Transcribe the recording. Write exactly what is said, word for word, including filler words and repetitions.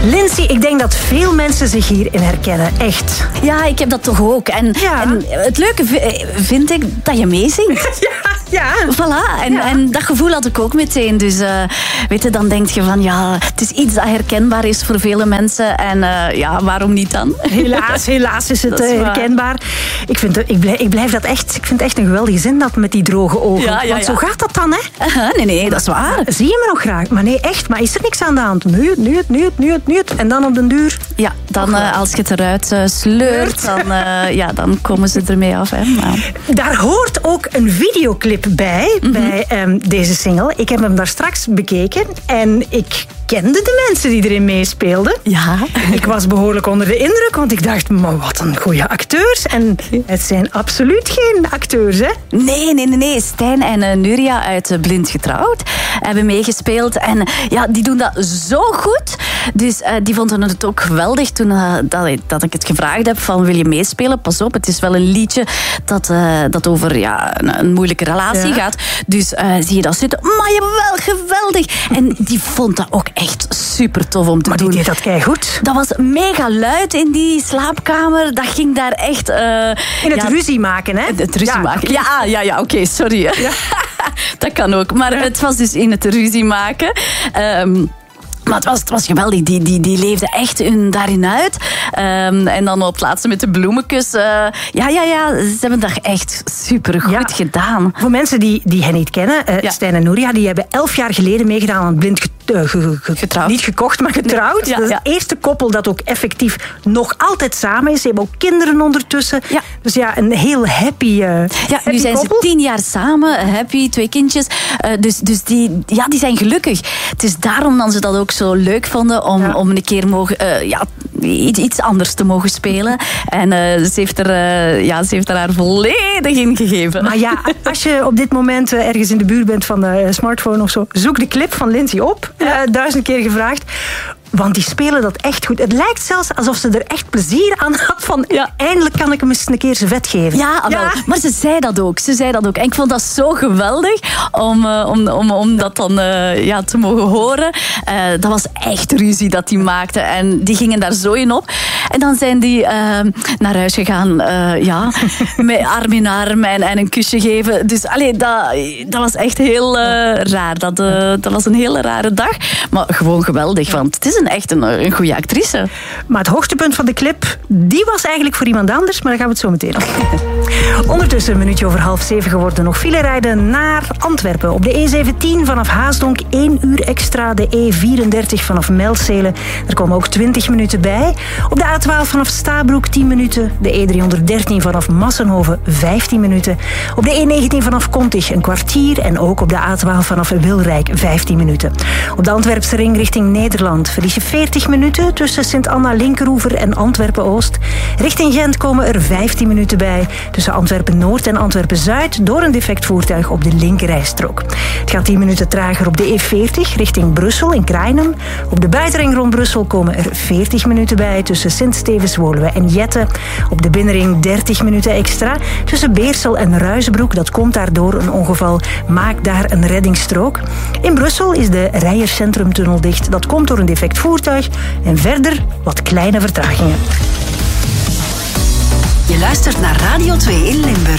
Lindsay, ik denk dat veel mensen zich hierin herkennen. Echt. Ja, ik heb dat toch ook. En, ja. en het leuke vind ik dat je meezingt. Ja, ja. Voilà. En, ja. en dat gevoel had ik ook meteen. Dus uh, weet je, dan denk je van ja, het is iets dat herkenbaar is voor vele mensen. En uh, ja, waarom niet dan? Helaas, helaas is het is uh, herkenbaar. Ik, vind, ik, blijf, ik blijf dat echt, ik vind het echt een geweldige zin, dat met die droge ogen. Ja, ja, Want ja. zo gaat dat dan, hè? Uh-huh, nee, nee, dat is waar. Zie je me nog graag? Maar nee, echt. Maar is er niks aan de hand? Nu het, nu het, nu het, nu het, nu het. En dan op den duur... Ja, dan uh, als je het eruit uh, sleurt, dan, uh, ja, dan komen ze ermee af. Hè. Maar... Daar hoort ook een videoclip bij, mm-hmm. bij um, deze single. Ik heb hem daar straks bekeken en ik kende de mensen die erin meespeelden. Ja. Ik was behoorlijk onder de indruk, want ik dacht, maar wat een goede acteurs. En het zijn absoluut geen acteurs, hè? Nee, nee, nee. nee. Stijn en uh, Nuria uit uh, Blind Getrouwd hebben meegespeeld. En uh, ja, die doen dat zo goed. Dus uh, die vonden het ook geweldig toen uh, dat, dat ik het gevraagd heb van wil je meespelen? Pas op, het is wel een liedje dat, uh, dat over ja, een, een moeilijke relatie ja. gaat. Dus uh, zie je dat zitten. Maar jawel, geweldig. En die vond dat ook echt super tof om te maar doen. Maar die deed dat keigoed. Dat was mega luid in die slaapkamer. Dat ging daar echt... Uh, in het ja, ruzie maken, hè? Het ruzie ja, maken. Ja, ja, ja, oké, okay, sorry. Ja. Dat kan ook. Maar ja. het was dus in het ruzie maken. Um, Maar het was, het was geweldig. Die, die, die leefde echt hun daarin uit. Um, en dan op het laatste met de bloemetjes. Uh, ja, ja, ja. Ze hebben dat echt supergoed ja. gedaan. Voor mensen die, die hen niet kennen. Uh, ja. Stijn en Nuria, die hebben elf jaar geleden meegedaan aan Blind uh, ge, ge, getrouwd. Niet gekocht, maar getrouwd. Ja, dat is ja. het eerste koppel dat ook effectief nog altijd samen is. Ze hebben ook kinderen ondertussen. Ja. Dus ja, een heel happy uh, Ja, happy nu zijn koppel. ze tien jaar samen. Happy, twee kindjes. Uh, dus dus die, ja, die zijn gelukkig. Het is daarom dat ze dat ook zo leuk vonden om, ja. om een keer mogen, uh, ja, iets, iets anders te mogen spelen. En uh, ze, heeft er, uh, ja, ze heeft er haar volledig in gegeven. Maar ja, als je op dit moment uh, ergens in de buurt bent van de smartphone of zo, zoek de clip van Lindsay op. Ja. Uh, duizend keer gevraagd. Want die spelen dat echt goed. Het lijkt zelfs alsof ze er echt plezier aan had van ja. eindelijk kan ik hem eens een keer zijn vet geven. Ja, ja. Wel, maar ze zei dat ook. Ze zei dat ook. En ik vond dat zo geweldig om, uh, om, om, om dat dan uh, ja, te mogen horen. Uh, dat was echt ruzie dat die maakte. En die gingen daar zo in op. En dan zijn die uh, naar huis gegaan. Uh, ja, met arm in arm en, en een kusje geven. Dus allee, dat, dat was echt heel uh, raar. Dat, uh, dat was een hele rare dag. Maar gewoon geweldig. Want het is een echt een, een goede actrice. Maar het hoogtepunt van de clip, die was eigenlijk voor iemand anders, maar daar gaan we het zo meteen over. Ondertussen een minuutje over half zeven geworden. Nog file rijden naar Antwerpen. Op de E zeventien vanaf Haasdonk één uur extra. De E vierendertig vanaf Melzele. Er komen ook twintig minuten bij. Op de A twaalf vanaf Stabroek tien minuten. De E driehonderddertien vanaf Massenhoven vijftien minuten. Op de E negentien vanaf Kontig een kwartier. En ook op de A twaalf vanaf Wilrijk vijftien minuten. Op de Antwerpse ring richting Nederland verlies je veertig minuten tussen Sint-Anna-Linkeroever en Antwerpen-Oost. Richting Gent komen er vijftien minuten bij tussen Antwerpen-Noord en Antwerpen-Zuid door een defect voertuig op de linkerrijstrook. Het gaat tien minuten trager op de E veertig richting Brussel in Krainem. Op de buitenring rond Brussel komen er veertig minuten bij tussen Sint-Stevens-Woluwe en Jette. Op de binnenring dertig minuten extra tussen Beersel en Ruizenbroek. Dat komt daardoor een ongeval. Maak daar een reddingsstrook. In Brussel is de Rijerscentrumtunnel dicht. Dat komt door een defect voertuig en verder wat kleine vertragingen. Je luistert naar Radio twee in Limburg.